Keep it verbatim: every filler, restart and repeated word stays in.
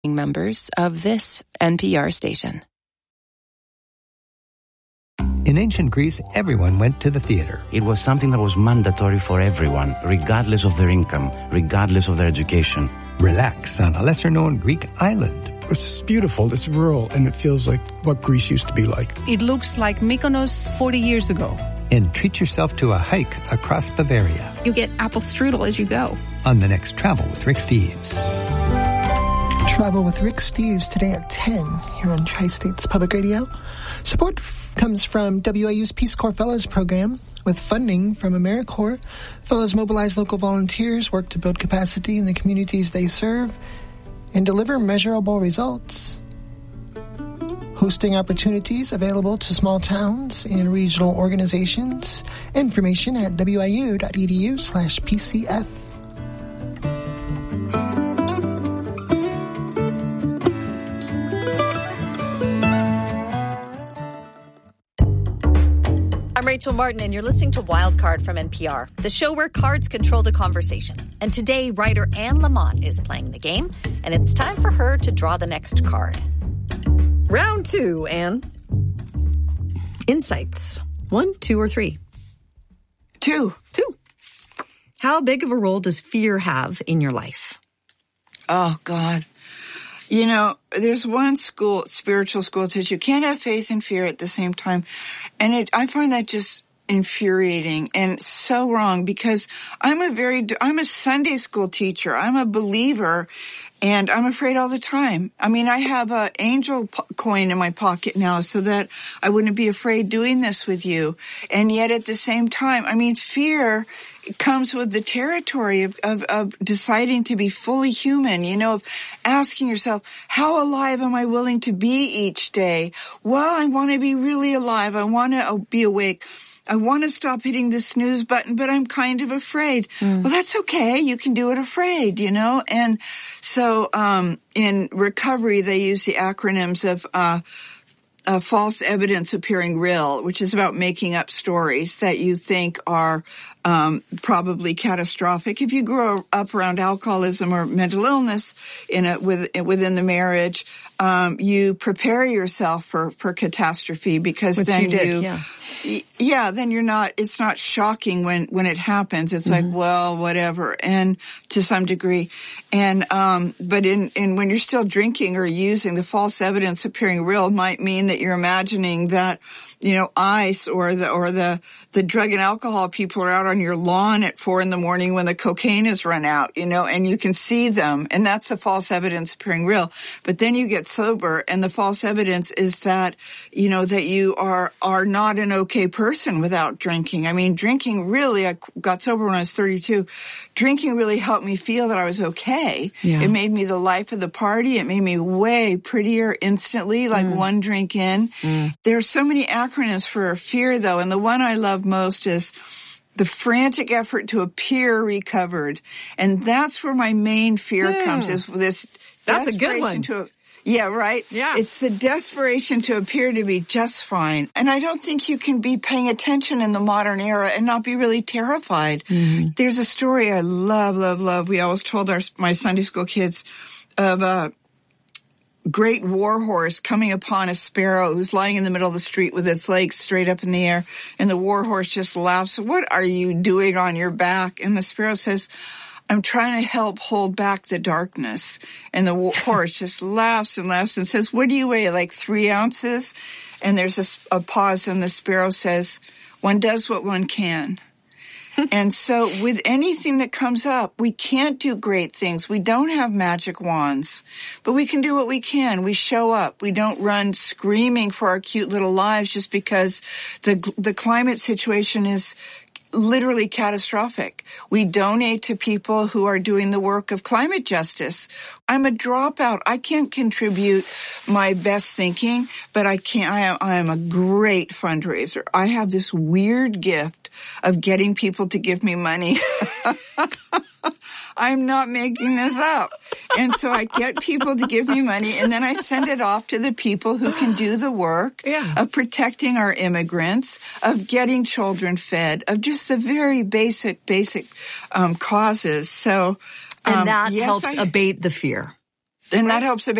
members of this N P R station. In ancient Greece, everyone went to the theater. It was something that was mandatory for everyone, regardless of their income, regardless of their education. Relax on a lesser-known Greek island. It's beautiful, it's rural, and it feels like what Greece used to be like. It looks like Mykonos forty years ago. And treat yourself to a hike across Bavaria. You get apple strudel as you go. On the next Travel with Rick Steves. Travel with Rick Steves today at ten here on Tri-States Public Radio. Support f- comes from W I U's Peace Corps Fellows Program with funding from AmeriCorps. Fellows mobilize local volunteers, work to build capacity in the communities they serve, and deliver measurable results. Hosting opportunities available to small towns and regional organizations. Information at wiu.edu slash PCF. I'm Rachel Martin, and you're listening to Wild Card from N P R, the show where cards control the conversation. And today, writer Anne Lamott is playing the game, and it's time for her to draw the next card. Round two, Anne. Insights. One, two, or three? Two. Two. How big of a role does fear have in your life? Oh, God. You know, there's one school, spiritual school, that says you can't have faith and fear at the same time. And it, I find that just infuriating and so wrong, because I'm a very, I'm a Sunday school teacher. I'm a believer, and I'm afraid all the time. I mean, I have a angel po- coin in my pocket now so that I wouldn't be afraid doing this with you. And yet at the same time, I mean, fear comes with the territory of, of, of deciding to be fully human, you know, of asking yourself, how alive am I willing to be each day? Well, I want to be really alive. I want to be awake. I want to stop hitting the snooze button, but I'm kind of afraid. Mm. Well, that's okay. You can do it afraid, you know? And so, um, in recovery, they use the acronyms of, uh, Uh, false evidence appearing real, which is about making up stories that you think are um, probably catastrophic. If you grow up around alcoholism or mental illness in a, with, within the marriage, um, you prepare yourself for, for catastrophe, because which then you, did, you yeah. y- yeah, then you're not, it's not shocking when, when it happens. It's mm-hmm. like, well, whatever, and to some degree. And, um, but in, in, when you're still drinking or using, the false evidence appearing real might mean that you're imagining that, you know, ICE or the, or the, the drug and alcohol people are out on your lawn at four in the morning when the cocaine has run out, you know, and you can see them. And that's the false evidence appearing real. But then you get sober, and the false evidence is that, you know, that you are, are not an okay person without drinking. I mean, drinking really, I got sober when I was thirty-two. Drinking really helped me feel that I was okay. Yeah. It made me the life of the party. It made me way prettier instantly, like mm. one drink in. Mm. There are so many acronyms for fear, though, and the one I love most is the frantic effort to appear recovered. And that's where my main fear mm. comes, is this That's a good one. To, yeah, right? Yeah. It's the desperation to appear to be just fine. And I don't think you can be paying attention in the modern era and not be really terrified. Mm-hmm. There's a story I love, love, love. We always told our my Sunday school kids of a great war horse coming upon a sparrow who's lying in the middle of the street with its legs straight up in the air. And the war horse just laughs. What are you doing on your back? And the sparrow says, I'm trying to help hold back the darkness. And the horse just laughs and laughs and says, what do you weigh, like three ounces? And there's a, a pause, and the sparrow says, one does what one can. And so with anything that comes up, we can't do great things. We don't have magic wands, but we can do what we can. We show up. We don't run screaming for our cute little lives just because the the climate situation is literally catastrophic. We donate to people who are doing the work of climate justice. I'm a dropout. I can't contribute my best thinking, but I can. I am, I am a great fundraiser. I have this weird gift of getting people to give me money. I'm not making this up. And so I get people to give me money, and then I send it off to the people who can do the work yeah. of protecting our immigrants, of getting children fed, of just the very basic, basic um, causes. So, and um, that yes, helps I, abate the fear. And that helps the